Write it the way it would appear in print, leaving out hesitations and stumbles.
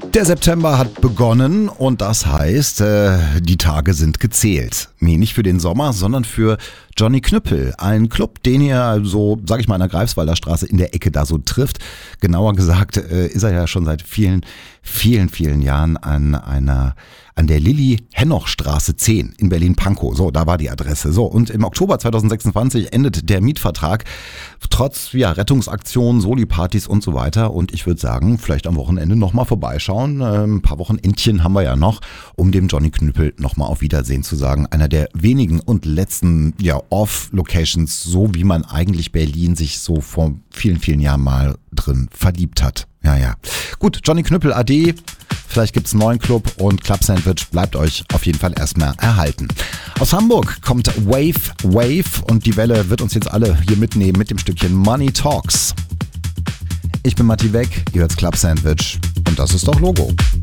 Der September hat begonnen und das heißt, die Tage sind gezählt. Nee, nicht für den Sommer, sondern für Johnny Knüppel. Ein Club, den ihr so, sag ich mal, an der Greifswalder Straße in der Ecke da so trifft. Genauer gesagt ist er ja schon seit vielen Jahren an der Lilli-Henoch-Straße 10 in Berlin-Pankow. So, da war die Adresse. So, und im Oktober 2026 endet der Mietvertrag. Trotz Rettungsaktionen, Soli-Partys und so weiter. Und ich würde sagen, vielleicht am Wochenende nochmal vorbeischauen. Ein paar Wochenendchen haben wir ja noch, um dem Johnny Knüppel nochmal auf Wiedersehen zu sagen. Einer der wenigen und letzten Off-Locations, so wie man eigentlich Berlin sich so vor vielen Jahren mal drin verliebt hat. Ja. Gut, Johnny Knüppel AD. Vielleicht gibt's einen neuen Club und Club Sandwich bleibt euch auf jeden Fall erstmal erhalten. Aus Hamburg kommt Wave und die Welle wird uns jetzt alle hier mitnehmen mit dem Stückchen Money Talks. Ich bin Matti Weck, ihr hört's Club Sandwich und das ist doch Logo.